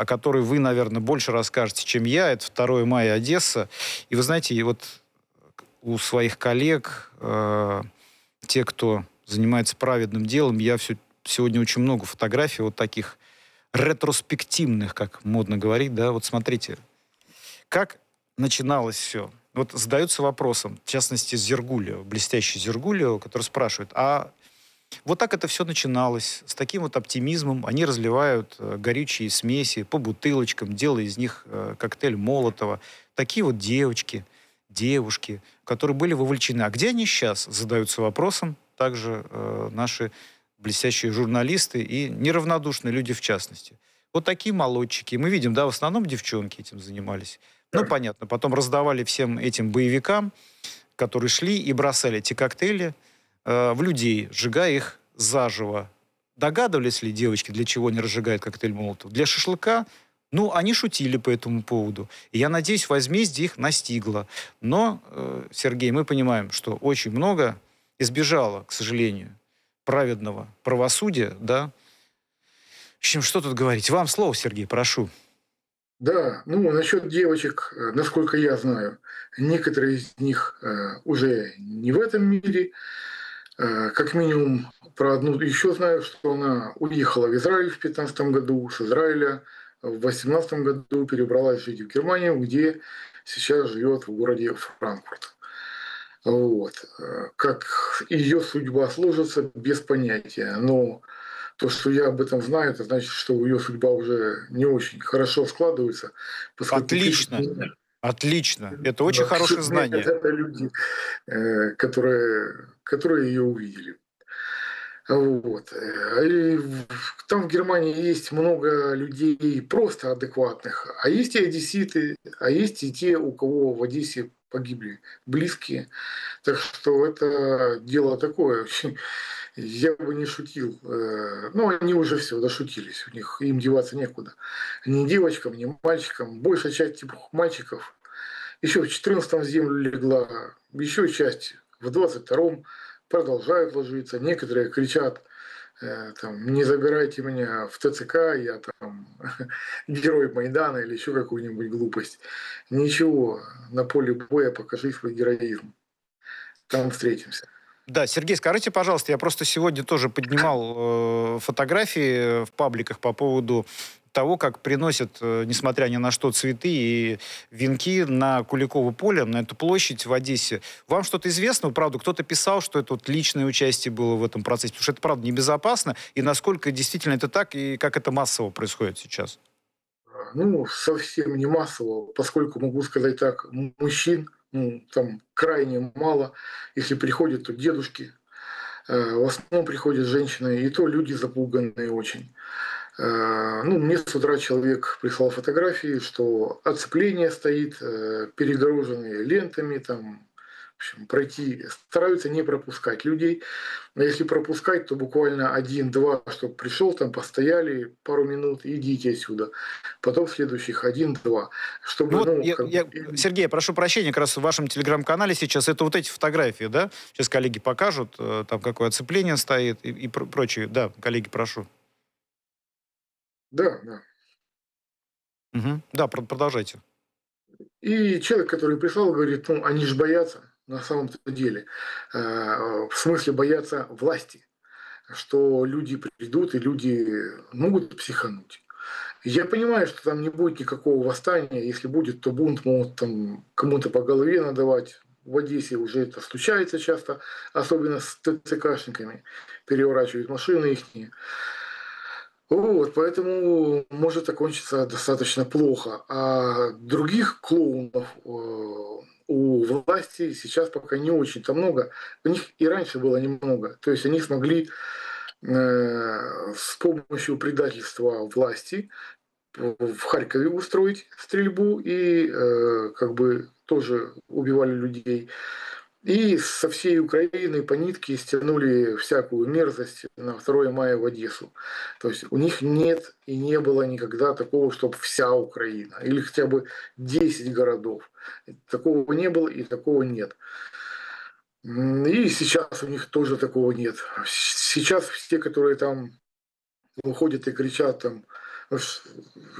о которой вы, наверное, больше расскажете, чем я. Это 2 мая, Одесса. И вы знаете, и вот у своих коллег, те, кто занимается праведным делом, я сегодня очень много фотографий вот таких ретроспективных, как модно говорить, да. Вот смотрите, как начиналось все. Вот задаются вопросом, в частности, Зергулио, блестящий Зергулио, который спрашивает, а вот так это все начиналось, с таким вот оптимизмом. Они разливают горючие смеси по бутылочкам, делая из них коктейль Молотова. Такие вот девушки, которые были вовлечены. А где они сейчас? Задаются вопросом также наши блестящие журналисты и неравнодушные люди в частности. Вот такие молодчики. Мы видим, да, в основном девчонки этим занимались. Ну, понятно. Потом раздавали всем этим боевикам, которые шли и бросали эти коктейли в людей, сжигая их заживо. Догадывались ли девочки, для чего они разжигают коктейль Молотов? Для шашлыка? Ну, они шутили по этому поводу. И я надеюсь, возмездие их настигло. Но, Сергей, мы понимаем, что очень много избежало, к сожалению, праведного правосудия, да. В общем, что тут говорить? Вам слово, Сергей, прошу. Да, ну насчет девочек, насколько я знаю, некоторые из них уже не в этом мире. Как минимум про одну еще знаю, что она уехала в Израиль в 2015 году, с Израиля в 2018 году перебралась жить в Германию, где сейчас живет в городе Франкфурт. Вот. Как ее судьба сложится, без понятия. Но то, что я об этом знаю, это значит, что ее судьба уже не очень хорошо складывается, поскольку Отлично, отлично. Это очень хорошее пишут мне знание. это люди, которые ее увидели. Вот. И там в Германии есть много людей просто адекватных, а есть и одесситы, а есть и те, у кого в Одессе погибли близкие. Так что это дело такое. Я бы не шутил. Ну, они уже все дошутились. У них им деваться некуда. Ни девочкам, ни мальчикам. Большая часть типа мальчиков еще в 14-м в землю легла, еще часть в 22-м продолжают ложиться. Некоторые кричат, там, не забирайте меня в ТЦК, я там герой Майдана или еще какую-нибудь глупость. Ничего, на поле боя покажи свой героизм. Там встретимся. Да, Сергей, скажите, пожалуйста, я просто сегодня тоже поднимал фотографии в пабликах по поводу того, как приносят, несмотря ни на что, цветы и венки на Куликово поле, на эту площадь в Одессе. Вам что-то известно? Правда, кто-то писал, что это вот личное участие было в этом процессе, потому что это, правда, небезопасно, и насколько действительно это так, и как это массово происходит сейчас? Ну, совсем не массово, поскольку, могу сказать так, мужчин там крайне мало. Если приходят, то дедушки. В основном приходят женщины, и то люди запуганные очень. Ну, мне с утра человек прислал фотографии, что оцепление стоит, перегороженные лентами, там, в общем, пройти, стараются не пропускать людей. Но если пропускать, то буквально один-два, чтобы пришел, там постояли пару минут, и идите отсюда. Потом следующих один-два, Ну чтобы, вот, ну, как бы, Сергей, я прошу прощения, как раз в вашем телеграм-канале сейчас это вот эти фотографии, да? Сейчас коллеги покажут, там какое оцепление стоит и прочее. Да, коллеги, прошу. да, да. Мгм. Да, продолжайте. И человек, который прислал, говорит, ну, они же боятся на самом-то деле. В смысле боятся власти, что люди придут и люди могут психануть. Я понимаю, что там не будет никакого восстания. Если будет, то бунт могут там кому-то по голове надавать. В Одессе уже это случается часто, особенно с ТЦКшниками. Переворачивают машины их. Вот, поэтому может окончиться достаточно плохо. А других клоунов у власти сейчас пока не очень-то много. У них и раньше было немного. То есть они смогли с помощью предательства власти в Харькове устроить стрельбу и как бы тоже убивали людей. И со всей Украины по нитке стянули всякую мерзость на 2 мая в Одессу. То есть у них нет и не было никогда такого, чтобы вся Украина или хотя бы 10 городов. Такого не было и такого нет. И сейчас у них тоже такого нет. Сейчас все, которые там выходят и кричат там